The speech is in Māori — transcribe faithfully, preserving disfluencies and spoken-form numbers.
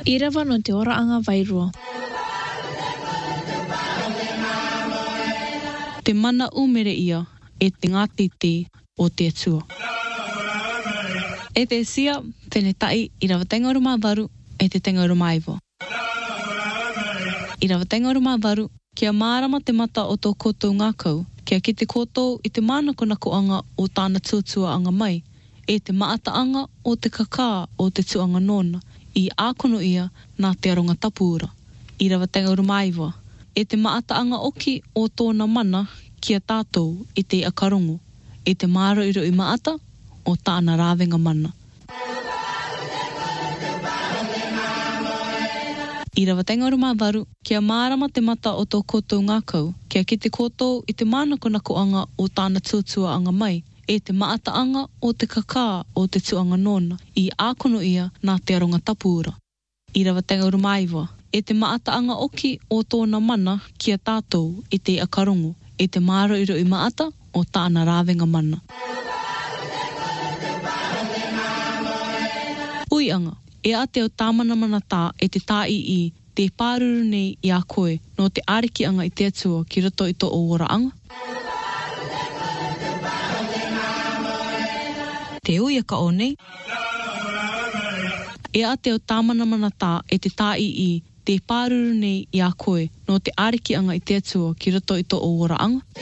Irawa no te oraanga wairua. Te mana umere ia e te ngatiti o te atua. E te sia whenetai i rawa tenga uru waru e te tenga uru maiwa. I rawa tenga uru waru, kia mārama te mata o tō koutou ngākau, kia ki te koutou i te mānako nakoanga o tāna tuatua anga mai, e te maataanga o te kakā o te tuanga nona, i ākono ia nā te aronga tapuura. I rawa tenga uru maiwa, e te maataanga oki o tōna mana kia tātou i te akarongo, e te māro iro i maata o tāna rāwenga mana. I rawa tenga uru waru, kia mārama te mata o tō koutou ngākau, kia ki te koutou i te mānako nakoanga o tāna tuatua anga mai, e te maataanga o te kakā o te tuanga nona, i ākono ia nā te aronga tapuura. I rawa tenga uru maiwa, e te maataanga oki o tōna mana kia tātou i te akarongo, e te māro iro i maata o tāna rāwenga mana. Ui anga, e a te o tāmana mana tā e te tā i i, te pāruru nei i a koe no te ariki anga i te atua ki roto i tō o ora anga. Te uia ka o nei. E a te o tāmana mana tā e te tā i i, te pāruru nei i a koe no te ariki anga i te atua ki roto i tō o ora anga.